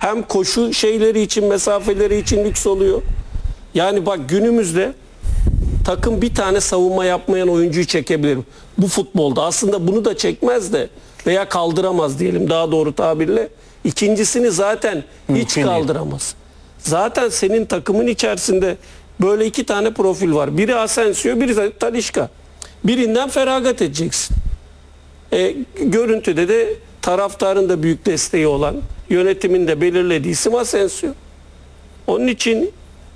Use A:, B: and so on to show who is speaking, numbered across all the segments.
A: Hem koşu şeyleri için, mesafeleri için lüks oluyor. Yani bak günümüzde takım bir tane savunma yapmayan oyuncuyu çekebilir. Bu futbolda aslında bunu da çekmez de veya kaldıramaz diyelim daha doğru tabirle. İkincisini zaten hiç kaldıramaz. Zaten senin takımın içerisinde böyle iki tane profil var. Biri Asensio, biri de Talisca. Birinden feragat edeceksin. Görüntüde de taraftarın da büyük desteği olan, yönetimin de belirlediği isim Asensio. Onun için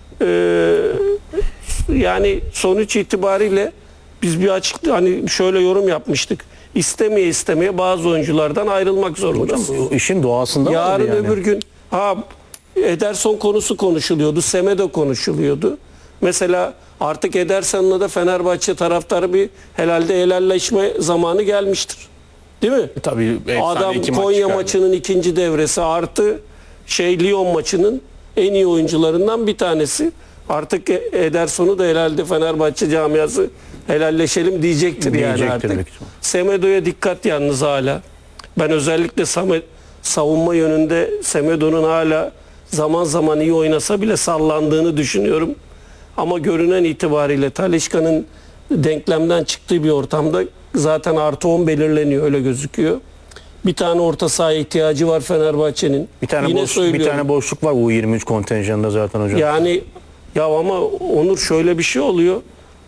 A: yani sonuç itibariyle biz bir hani şöyle yorum yapmıştık. İstemeye istemeye bazı oyunculardan ayrılmak zorundayız.
B: İşin doğasında
A: yarın
B: yani.
A: öbür gün Ederson konusu konuşuluyordu, Semedo konuşuluyordu. Mesela artık Ederson'la da Fenerbahçe taraftarı bir helalleşme zamanı gelmiştir. Değil mi?
C: Tabii
A: Adam Konya maçının ikinci devresi artı Lyon maçının en iyi oyuncularından bir tanesi. Artık Ederson'u da herhalde Fenerbahçe camiası helalleşelim diyecektir yani artık. Semedo'ya dikkat yalnız hala. Ben özellikle savunma yönünde Semedo'nun hala zaman zaman iyi oynasa bile sallandığını düşünüyorum. Ama görünen itibariyle Talisca'nın denklemden çıktığı bir ortamda zaten artı 10 belirleniyor, öyle gözüküyor. Bir tane orta sahaya ihtiyacı var Fenerbahçe'nin.
B: Bir tane boşluk var U23 kontenjanında zaten hocam.
A: Yani ya ama Onur şöyle bir şey oluyor.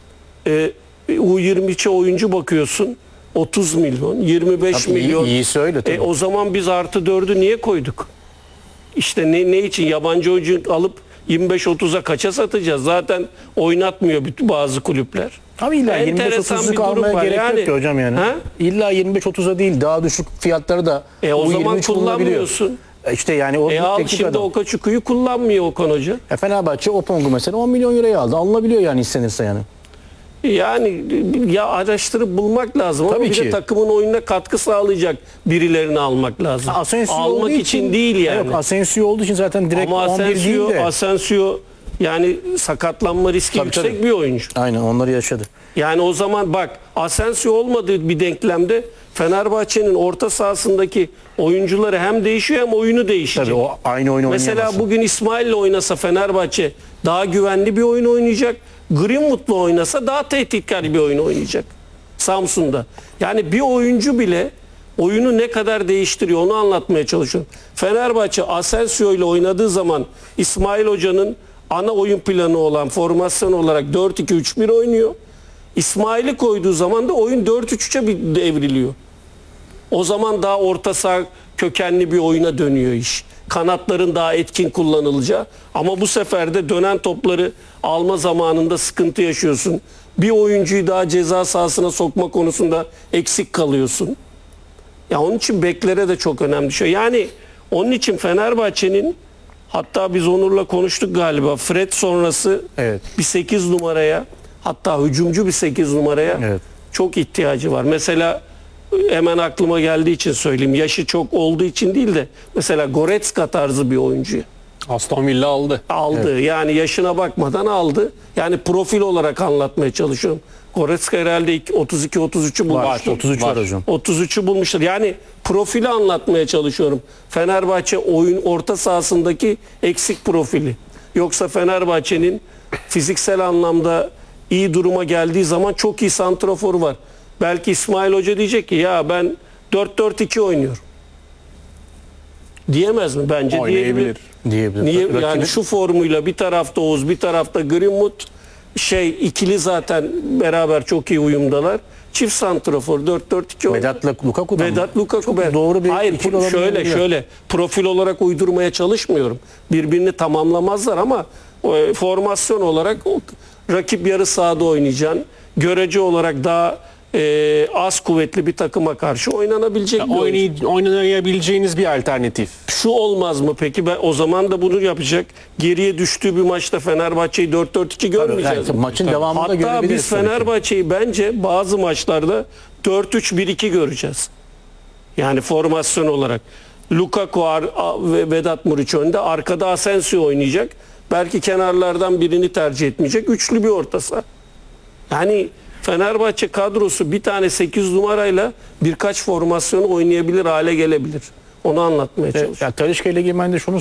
A: U23'e oyuncu bakıyorsun. 30 milyon, 25
B: Tabii
A: milyon.
B: İyisi öyle tabii.
A: O zaman biz artı 4'ü niye koyduk? İşte ne için yabancı oyuncu alıp 25-30'a kaça satacağız? Zaten oynatmıyor bazı kulüpler.
B: Abi illa 25-30'luk almaya gerek yok ki hocam yani.
A: Ha?
B: İlla 25-30'a değil, daha düşük fiyatları da
A: o zaman kullanmıyorsun.
B: İşte yani o
A: al şimdi adam. Okaçuku'yu kullanmıyor Okan Hoca.
B: Fenerbahçe Opong'u mesela 10 milyon euroya aldı. Alınabiliyor yani istenirse yani.
A: Yani ya araştırıp bulmak lazım.
B: Tabii
A: ama bir
B: ki.
A: de takımın oyununa katkı sağlayacak birilerini almak lazım.
B: Asensio
A: almak için değil yani.
B: Yok, Asensio olduğu için zaten direkt
A: ama
B: 11 değil de.
A: Asensio yani sakatlanma riski yüksek bir oyuncu.
B: Aynen, onları yaşadı.
A: Yani o zaman bak Asensio olmadığı bir denklemde Fenerbahçe'nin orta sahasındaki oyuncuları hem değişiyor hem oyunu değişecek.
B: Tabii o aynı oyunu
A: Mesela
B: oynayamazsın.
A: bugün İsmail'le oynasa Fenerbahçe daha güvenli bir oyun oynayacak. Greenwood'la oynasa daha tehditkar bir oyun oynayacak Samsun'da. Yani bir oyuncu bile oyunu ne kadar değiştiriyor onu anlatmaya çalışıyorum. Fenerbahçe Asensio ile oynadığı zaman İsmail Hoca'nın ana oyun planı olan formasyon olarak 4-2-3-1 oynuyor. İsmail'i koyduğu zaman da oyun 4-3-3'e evriliyor. O zaman daha orta saha kökenli bir oyuna dönüyor iş. Kanatların daha etkin kullanılacağı. Ama bu sefer de dönen topları alma zamanında sıkıntı yaşıyorsun. Bir oyuncuyu daha ceza sahasına sokma konusunda eksik kalıyorsun. Ya onun için beklere de çok önemli şey. Yani onun için Fenerbahçe'nin, hatta biz Onur'la konuştuk galiba, Fred sonrası bir 8 numaraya, hatta hücumcu bir 8 numaraya çok ihtiyacı var. Mesela hemen aklıma geldiği için söyleyeyim. Yaşı çok olduğu için değil de mesela Goretzka tarzı bir oyuncuyu.
C: Aston Villa aldı.
A: Aldı. Yani yaşına bakmadan aldı. Yani profil olarak anlatmaya çalışıyorum. Goretzka herhalde 32-33'ü bulmuştur.
B: 33 var hocam.
A: 33'ü bulmuştur. Yani profili anlatmaya çalışıyorum. Fenerbahçe oyun orta sahasındaki eksik profili. Yoksa Fenerbahçe'nin fiziksel anlamda iyi duruma geldiği zaman çok iyi santrafor var. Belki İsmail Hoca diyecek ki ya ben 4-4-2 oynuyorum. Diyemez mi? Bence diyebilir. Niye? Yani şu formuyla bir tarafta Oğuz, bir tarafta Greenwood, ikili zaten beraber çok iyi uyumdalar. Çift santrafor 4-4-2 oynuyor.
B: Vedat Lukaku'dan
A: Vedat Lukaku.
B: çok doğru bir
A: hayır, şöyle profil olarak uydurmaya çalışmıyorum. Birbirini tamamlamazlar ama formasyon olarak rakip yarı sahada oynayacaksın. Görece olarak daha az kuvvetli bir takıma karşı oynanabilecek bir oyuncu.
C: Oynayabileceğiniz bir alternatif.
A: Şu olmaz mı peki? O zaman da bunu yapacak. Geriye düştüğü bir maçta Fenerbahçe'yi 4-4-2 görmeyeceğiz.
B: Yani maçın devamında
A: hatta
B: görebiliriz.
A: biz Fenerbahçe'yi bence bazı maçlarda 4-3-1-2 göreceğiz. Yani formasyon olarak. Lukaku ve Vedat Muriç önde. Arkada Asensio oynayacak. Belki kenarlardan birini tercih etmeyecek. Üçlü bir orta saha. Yani Fenerbahçe kadrosu bir tane 8 numarayla birkaç formasyon oynayabilir hale gelebilir. Onu anlatmaya çalışıyorum.
B: Talisca ile ilgili ben de şunu